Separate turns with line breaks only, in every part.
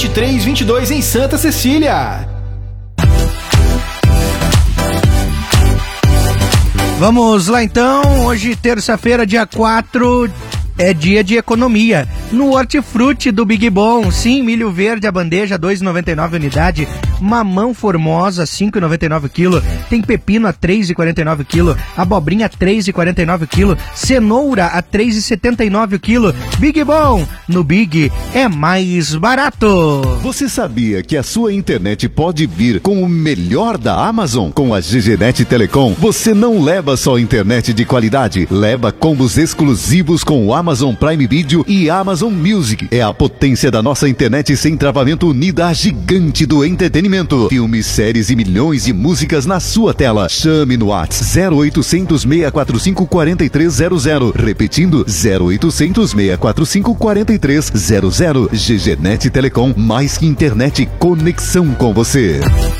2322 em Santa Cecília.
Vamos lá então, hoje terça-feira, dia 4, é dia de economia. No Hortifruti do Big Bom, sim, milho verde a bandeja, 2,99 unidade, mamão formosa, 5,99 quilo, tem pepino a 3,49 quilo, abobrinha a 3,49 quilo, cenoura a 3,79 quilo. Big Bom, no Big é mais barato.
Você sabia que a sua internet pode vir com o melhor da Amazon? Com a GGNet Telecom, você não leva só internet de qualidade, leva combos exclusivos com o Amazon Prime Video e Amazon Music. É a potência da nossa internet sem travamento unida à gigante do entretenimento. Filmes, séries e milhões de músicas na sua tela. Chame no WhatsApp 0800 645 4300. Repetindo, 0800 645 4300. GGNet Telecom, mais que internet, conexão com você.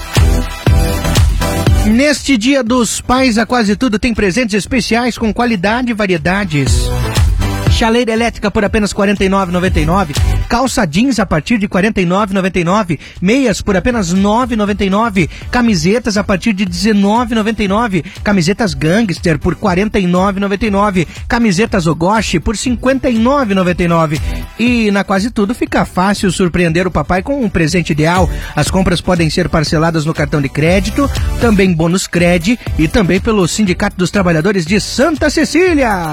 Neste Dia dos Pais, a Quase Tudo tem presentes especiais com qualidade e variedades. Chaleira elétrica por apenas R$ 49,99. Calça jeans a partir de R$ 49,99. Meias por apenas R$ 9,99. Camisetas a partir de R$ 19,99. Camisetas Gangster por R$ 49,99. Camisetas Ogoshi por R$ 59,99. E na Quase Tudo fica fácil surpreender o papai com um presente ideal. As compras podem ser parceladas no cartão de crédito, também bônus Cred e também pelo Sindicato dos Trabalhadores de Santa Cecília.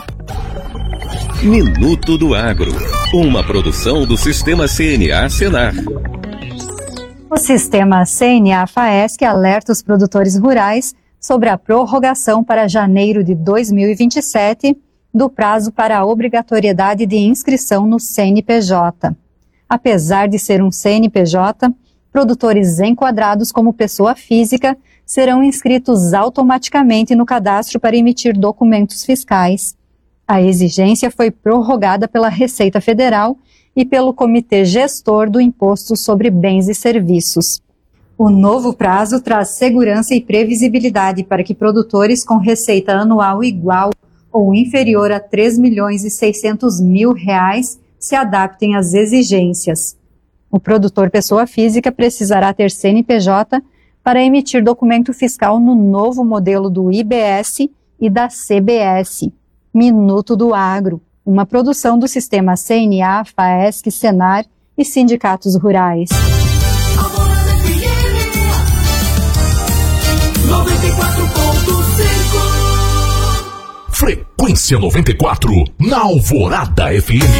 Minuto do Agro, uma produção do Sistema CNA Senar.
O Sistema CNA-FAESC alerta os produtores rurais sobre a prorrogação para janeiro de 2027 do prazo para a obrigatoriedade de inscrição no CNPJ. Apesar de ser um CNPJ, produtores enquadrados como pessoa física serão inscritos automaticamente no cadastro para emitir documentos fiscais. A exigência foi prorrogada pela Receita Federal e pelo Comitê Gestor do Imposto sobre Bens e Serviços. O novo prazo traz segurança e previsibilidade para que produtores com receita anual igual ou inferior a R$ 3.600.000 se adaptem às exigências. O produtor pessoa física precisará ter CNPJ para emitir documento fiscal no novo modelo do IBS e da CBS. Minuto do Agro, uma produção do Sistema CNA, FAESC, Senar e sindicatos rurais.
Frequência 94, na Alvorada FM.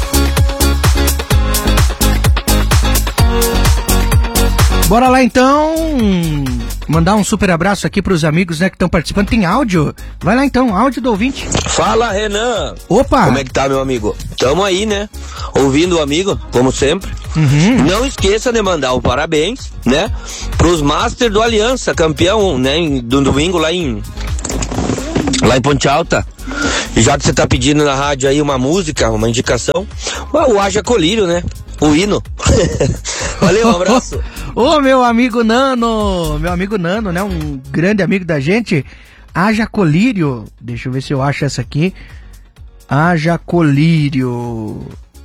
Bora lá então, mandar um super abraço aqui pros amigos, né, que estão participando. Tem áudio? Vai lá então, áudio do ouvinte.
Fala, Renan.
Opa!
Como é que tá, meu amigo? Tamo aí, né? Ouvindo o amigo, como sempre. Não esqueça de mandar o parabéns, né, pros Master do Aliança, campeão, né, do domingo lá em Ponte Alta. E já que você tá pedindo na rádio aí uma música, uma indicação, o Haja Colírio, né? O hino. Valeu, um abraço.
Ô, meu amigo Nano, né, um grande amigo da gente, Haja Colírio, deixa eu ver se eu acho essa aqui, Haja Colírio,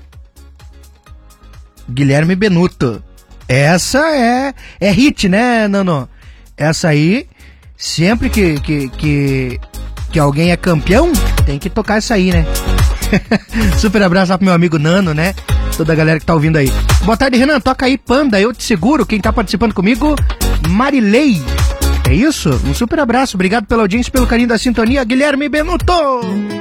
Guilherme Benuto, essa é hit, né, Nano? Essa aí, sempre que alguém é campeão, tem que tocar essa aí, né? Super abraço lá pro meu amigo Nano, né? Toda a galera que tá ouvindo aí. Boa tarde, Renan. Toca aí, Panda. Eu te seguro. Quem tá participando comigo? Marilei. É isso? Um super abraço. Obrigado pela audiência, pelo carinho da sintonia. Guilherme Benuto.